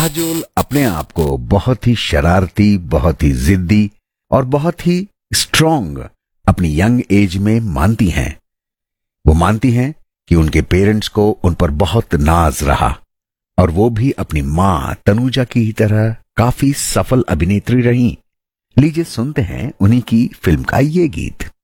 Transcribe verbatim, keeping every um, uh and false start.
काजोल अपने आप को बहुत ही शरारती, बहुत ही जिद्दी और बहुत ही स्ट्रॉन्ग अपनी यंग एज में मानती हैं। वो मानती हैं कि उनके पेरेंट्स को उन पर बहुत नाज रहा और वो भी अपनी मां तनुजा की ही तरह काफी सफल अभिनेत्री रहीं। लीजिए सुनते हैं उन्हीं की फिल्म का ये गीत।